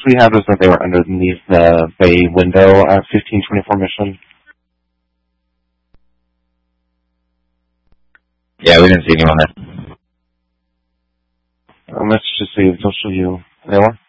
we have is that they were underneath the bay window at 1524 Mission. Yeah, we didn't see anyone there. Let's just see. They'll show you. They are.